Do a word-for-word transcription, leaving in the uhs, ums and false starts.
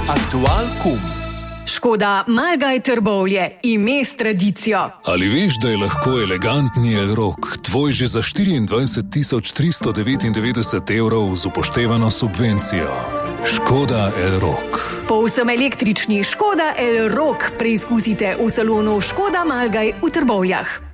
Aktual kum. Škoda Malgaj Trbovlje, ime s tradicijo. Ali veš, da je lahko elegantni Elrock tvoj že za štiriindvajset tisoč tristo devetindevetdeset evrov z upoštevano subvencijo? Škoda Elrock. Povsem električni Škoda Elrock preizkusite v salonu Škoda Malgaj v Trbovljah.